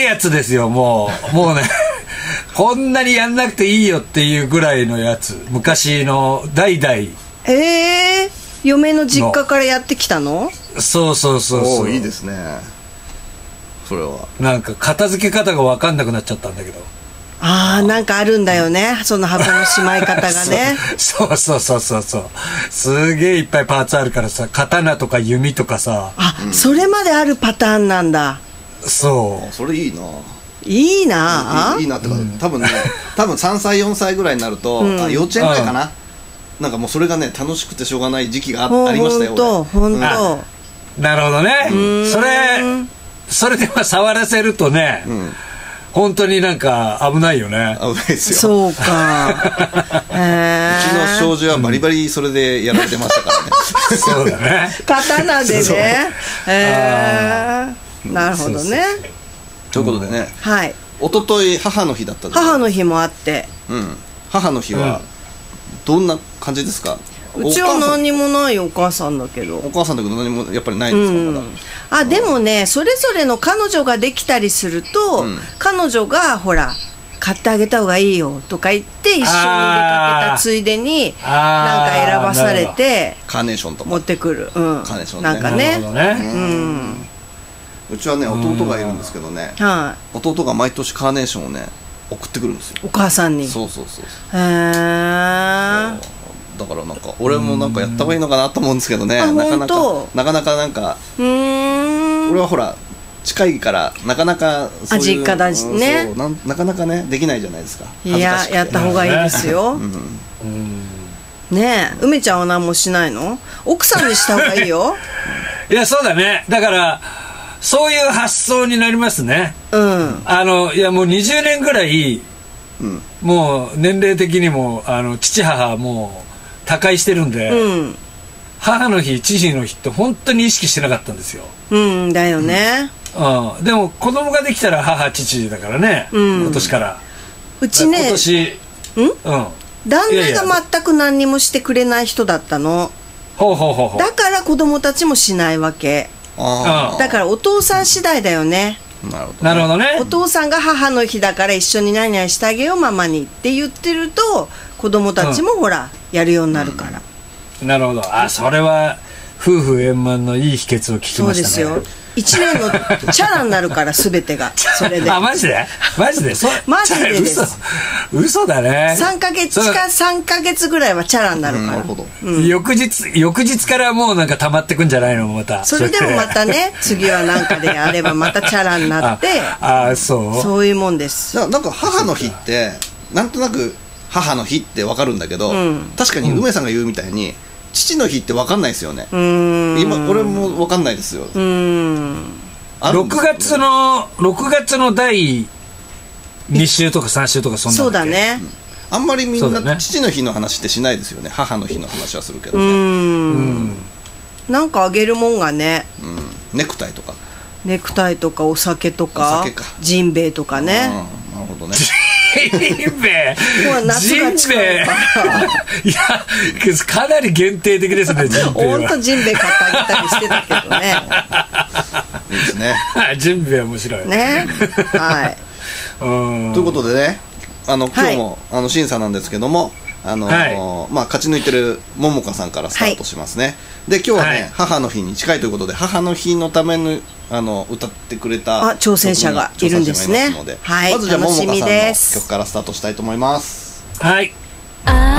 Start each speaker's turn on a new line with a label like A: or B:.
A: やつですよ。もうねこんなにやんなくていいよっていうぐらいのやつ、昔の代々。
B: 嫁の実家からやってきたの？
A: そうそうそうそう。
C: いいですね。それは
A: なんか片付け方が分かんなくなっちゃったんだけど。
B: なんかあるんだよね、その箱のしまい方がね
A: そうすげえいっぱいパーツあるからさ、刀とか弓とかさ。
B: それまであるパターンなんだ。
C: それいいな。
B: いいな。
C: いいなってか、多分3歳4歳ぐらいになると、幼稚園ぐらいかな、なんかもうそれがね楽しくてしょうがない時期がありましたよ。
B: 本当。
A: なるほどね。それで触らせるとね、本当になんか危ないよね。
C: 危ないですよ。
B: そうか。
C: うちの障子はバリバリそれでやられてましたからね。
A: そうだね。
B: 刀でね。なるほどね。
C: ということでね、一昨日母の日だった。
B: 母の日もあって、
C: 母の日はどんな感じですか？
B: うちは何もないお母さんだけど。
C: お母さんだけど何もやっぱりないんですか？まだ。
B: でもね、それぞれの彼女ができたりすると、彼女がほら買ってあげた方がいいよとか言って一緒に出かけたついでになんか選ばされて
C: カーネーションとか
B: 持ってくる。カー
C: ネーション
B: なんかね。
C: うちはね弟がいるんですけどね、弟が毎年カーネーションをね送ってくるんですよ、
B: お母さんに。
C: そうだからなんか俺もなんかやった方がいいのかなと思うんですけどね、なかなかなんか俺はほら近いからなかなかそういう
B: 実家だしね、
C: なかなかねできないじゃないですか。
B: いや、やった方がいいですよ。ねえ、梅ちゃんは何もしないの？奥さんにした方がいいよ。
A: いや、そうだね。だからそういう発想になりますね。いやもう20年ぐらい、もう年齢的にも父母もう他界してるんで、母の日父の日って本当に意識してなかったんですよ。
B: だよね。
A: でも子供ができたら母父だからね、今年から。
B: うちね、
A: 今年
B: 旦那が全く何にもしてくれない人だったの。だから子供たちもしないわけ。だからお父さん次第だよね。
A: なるほどね。
B: お父さんが母の日だから一緒に何々してあげようママにって言ってると、子供たちもほらやるようになるから。
A: なるほど。それは夫婦円満のいい秘訣を聞きましたね。
B: そうですよ。1年のチャラになるから全てがそれで。
A: マジでマジで
B: です。
A: 嘘だね。
B: 3ヶ月ぐらいはチャラになるから。
A: 翌日からもうなんか溜まってくんじゃないの？また
B: それでもまたね、次はなんかでやればまたチャラになって。そういうもんです。
C: なんか母の日ってなんとなく母の日って分かるんだけど、確かに梅さんが言うみたいに父の日って分かんないですよね。今俺も分かんないですよ。6
A: 月の第2週とか3週とかそんな。
B: そうだね。
C: あんまりみんな父の日の話ってしないですよね。母の日の話はするけどね。
B: なんかあげるもんがね、
C: ネクタイとか
B: お酒とかジンベエとかね。
C: なるほどね。
A: ジンベエいや、かなり限定的ですね。
B: ほんとジンベエ買ってあげたりしてたけどね。
C: いいですね。
A: ジンベエ面白い
B: ね。
C: ということでね、今日も審査なんですけども、勝ち抜いてるももかさんからスタートしますね。で今日はね、母の日に近いということで、母の日のための歌ってくれた
B: 挑戦者がいるんですね。
C: まずじゃあももかさんの曲からスタートしたいと思います。
A: はい。